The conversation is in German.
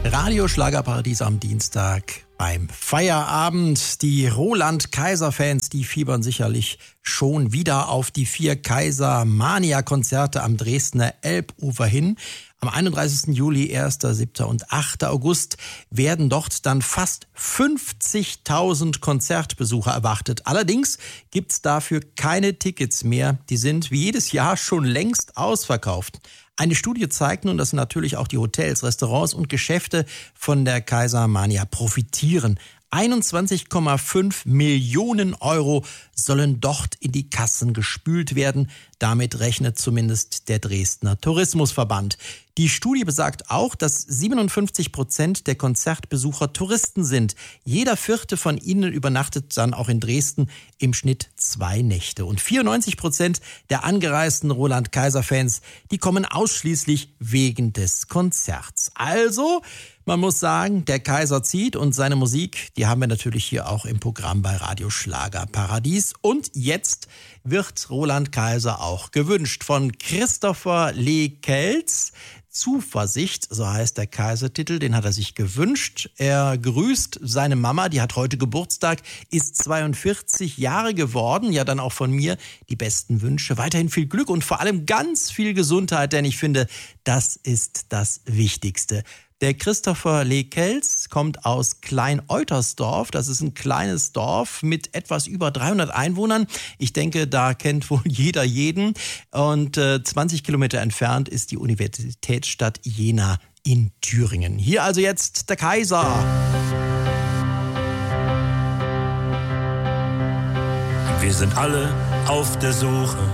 Radio Schlagerparadies am Dienstag beim Feierabend. Die Roland-Kaiser-Fans, die fiebern sicherlich schon wieder auf die 4 Kaiser-Mania-Konzerte am Dresdner Elbufer hin. Am 31. Juli, 1., 7. und 8. August werden dort dann fast 50.000 Konzertbesucher erwartet. Allerdings gibt's dafür keine Tickets mehr. Die sind wie jedes Jahr schon längst ausverkauft. Eine Studie zeigt nun, dass natürlich auch die Hotels, Restaurants und Geschäfte von der Kaiser-Mania profitieren. 21,5 Millionen Euro sollen dort in die Kassen gespült werden. Damit rechnet zumindest der Dresdner Tourismusverband. Die Studie besagt auch, dass 57% der Konzertbesucher Touristen sind. Jeder 4. von ihnen übernachtet dann auch in Dresden im Schnitt 2 Nächte. Und 94% der angereisten Roland-Kaiser-Fans, die kommen ausschließlich wegen des Konzerts. Also, man muss sagen, der Kaiser zieht und seine Musik, die haben wir natürlich hier auch im Programm bei Radio Schlagerparadies. Und jetzt wird Roland Kaiser auch gewünscht von Christopher Lee Kelz. Zuversicht, so heißt der Kaisertitel, den hat er sich gewünscht. Er grüßt seine Mama, die hat heute Geburtstag, ist 42 Jahre geworden. Ja, dann auch von mir die besten Wünsche. Weiterhin viel Glück und vor allem ganz viel Gesundheit, denn ich finde, das ist das Wichtigste. Der Christopher Lee Kelz kommt aus Klein-Eutersdorf. Das ist ein kleines Dorf mit etwas über 300 Einwohnern. Ich denke, da kennt wohl jeder jeden. Und 20 Kilometer entfernt ist die Universitätsstadt Jena in Thüringen. Hier also jetzt der Kaiser. Wir sind alle auf der Suche